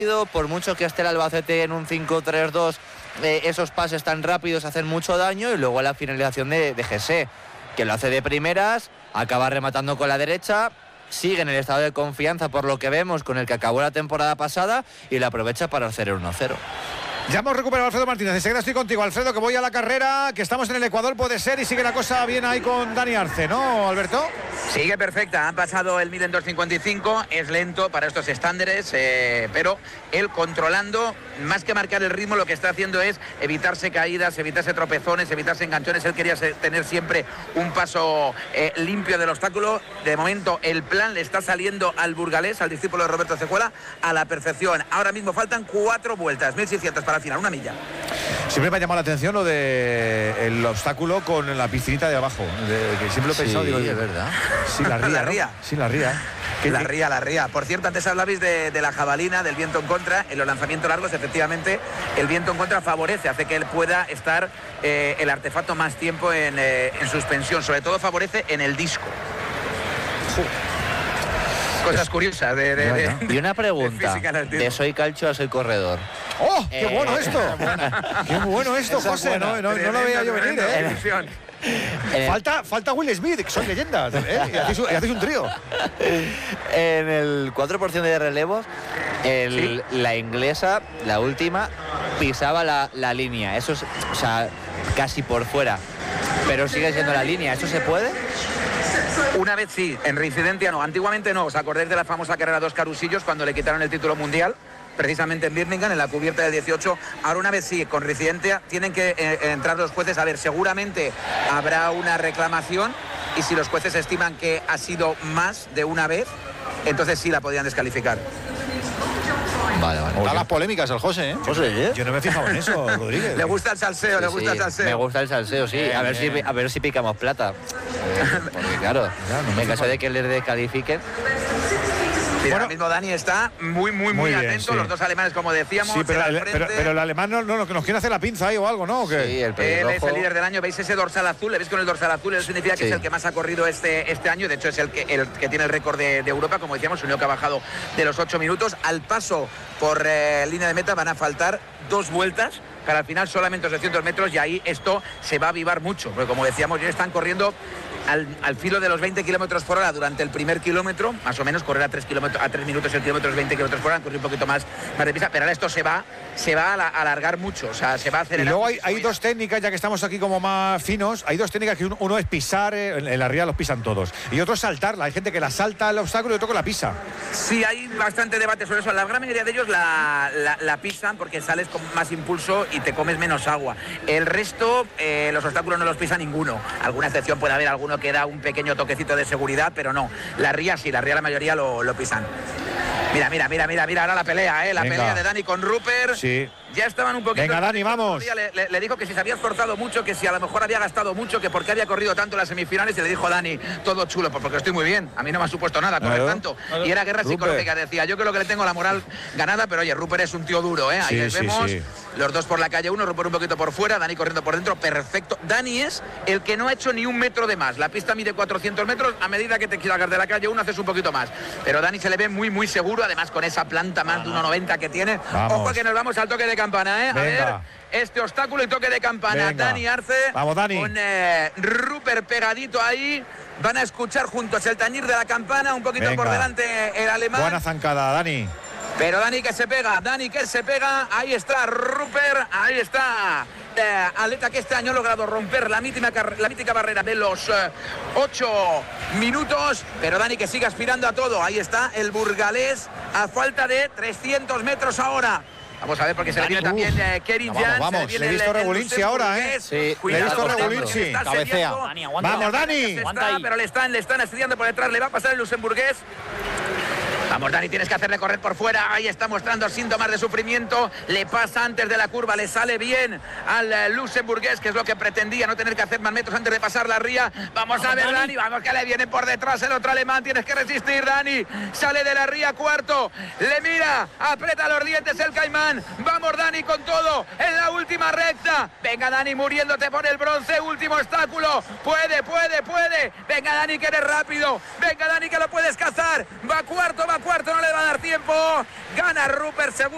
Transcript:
por mucho que esté el Albacete en un 5-3-2, esos pases tan rápidos hacen mucho daño, y luego la finalización de Jesse, que lo hace de primeras, acaba rematando con la derecha, sigue en el estado de confianza por lo que vemos con el que acabó la temporada pasada y la aprovecha para hacer el 1-0. Ya hemos recuperado a Alfredo Martínez. Enseguida estoy contigo, Alfredo, que voy a la carrera, que estamos en el Ecuador, puede ser, y sigue la cosa bien ahí con Dani Arce, ¿no, Alberto? Sigue perfecta, han pasado el 1000 en 2.55, es lento para estos estándares, pero él controlando, más que marcar el ritmo, lo que está haciendo es evitarse caídas, evitarse tropezones, evitarse enganchones. Él quería tener siempre un paso limpio del obstáculo. De momento el plan le está saliendo al burgalés, al discípulo de Roberto Cejuela, a la perfección. Ahora mismo faltan 4 vueltas, 1600 para el final, 1 milla. Siempre me ha llamado la atención lo del obstáculo con la piscinita de abajo, que siempre lo he pensado, digo, es verdad. Sí, la ría, La ría. ¿no? Sí, la ría. La ría. Por cierto, antes hablabais de la jabalina, del viento en contra. En los lanzamientos largos, efectivamente, el viento en contra favorece, hace que él pueda estar el artefacto más tiempo en suspensión. Sobre todo favorece en el disco. Cosas curiosas Y una pregunta, de soy calcio a soy corredor. ¡Oh! ¡Qué bueno esto! ¡Qué bueno esto, José! No lo veía yo venir, Falta Will Smith, que son leyendas, y hacéis un trío. En el 4% de relevos, la inglesa, la última, pisaba la línea. Eso es, o sea, casi por fuera. Pero sigue siendo la línea. ¿Eso se puede? Una vez sí, en reincidencia no. Antiguamente no. ¿Os acordáis de la famosa carrera 2 carusillos cuando le quitaron el título mundial? Precisamente en Birmingham, en la cubierta del 18. Ahora una vez sí, con reincidencia, tienen que entrar los jueces. A ver, seguramente habrá una reclamación, y si los jueces estiman que ha sido más de una vez, entonces sí la podrían descalificar. Vale. Da las polémicas al José, ¿eh? José, yo no me he fijado en eso, Rodríguez. Le gusta el salseo, Sí, le gusta el salseo. Me gusta el salseo, sí. A ver si picamos plata. Porque claro, en caso de que les descalifiquen. Mira, ahora mismo Dani está muy bien, atento, sí. Los dos alemanes, como decíamos. Sí, pero el alemán no, que nos quiere hacer la pinza ahí o algo, ¿no? ¿O qué? Sí, el Él pelirrojo. es el líder del año. ¿Veis ese dorsal azul? ¿Le veis con el dorsal azul? Eso significa que Sí. es el que más ha corrido este año. De hecho, es el que tiene el récord de Europa. Como decíamos, un que ha bajado de los 8 minutos. Al paso por línea de meta van a faltar 2 vueltas. Para al final solamente 800 metros, y ahí esto se va a avivar mucho. Porque como decíamos, ya están corriendo al filo de los 20 kilómetros por hora durante el primer kilómetro, más o menos. Correr a 3 minutos el kilómetro es 20 kilómetros por hora, correr un poquito más de prisa, pero ahora esto se va a alargar mucho, o sea, se va a acelerar. Y luego hay 2 técnicas, ya que estamos aquí como más finos, hay 2 técnicas, que uno es pisar, en la ría los pisan todos, y otro es saltarla. Hay gente que la salta el obstáculo y otro que la pisa. Sí, hay bastante debate sobre eso. La gran mayoría de ellos la pisan porque sales con más impulso y te comes menos agua. El resto, los obstáculos no los pisa ninguno. Alguna excepción puede haber, alguno que da un pequeño toquecito de seguridad, pero no. La ría sí, la mayoría lo pisan. Mira, ahora la pelea, la pelea de Dani con Rupert. Sí. Ya estaban un poquito... Venga, Dani, vamos. Le dijo que si se había esforzado mucho, que si a lo mejor había gastado mucho, que por qué había corrido tanto en las semifinales, y le dijo a Dani, todo chulo, porque estoy muy bien, a mí no me ha supuesto nada correr tanto. Y era guerra psicológica, decía, yo creo que le tengo la moral ganada, pero oye, Rupert es un tío duro, ahí les vemos, los dos por la calle 1, Rupert un poquito por fuera, Dani corriendo por dentro, perfecto. Dani es el que no ha hecho ni un metro de más, la pista mide 400 metros, a medida que te salgas de la calle 1 haces un poquito más, pero Dani se le ve muy seguro, además con esa planta más de 1,90 que tiene. Vamos. Ojo que nos vamos al toque de campana, a ver, este obstáculo y toque de campana. Venga. Dani Arce. Vamos, Dani. Con Rupert pegadito ahí. Van a escuchar juntos el tañir de la campana. Un poquito por delante el alemán. Buena zancada, Dani. Pero Dani que se pega. Ahí está Rupert. Ahí está. Atleta que este año ha logrado romper la mítica barrera de los 8 minutos, pero Dani que sigue aspirando a todo. Ahí está el burgalés a falta de 300 metros ahora. Vamos a ver, porque se le viene también Kerin Jan. Vamos, le he visto Regulinci ahora, Sí, le he visto Regulinci. Cabecea. Dani, aguanta. Vamos, Dani. Pero le están estudiando por detrás. Le va a pasar el luxemburgués. Vamos, Dani, tienes que hacerle correr por fuera. Ahí está mostrando síntomas de sufrimiento. Le pasa antes de la curva, le sale bien al luxemburgués, que es lo que pretendía, no tener que hacer más metros antes de pasar la ría. Vamos a ver, Dani, vamos que le viene por detrás el otro alemán. Tienes que resistir, Dani. Sale de la ría cuarto. Le mira, aprieta los dientes el caimán. Vamos, Dani, con todo en la última recta. Venga, Dani, muriéndote por el bronce. Último obstáculo. Puede. Venga, Dani, que eres rápido. Venga, Dani, que lo puedes cazar. Va cuarto, no le va a dar tiempo. Gana Rupert, segundo.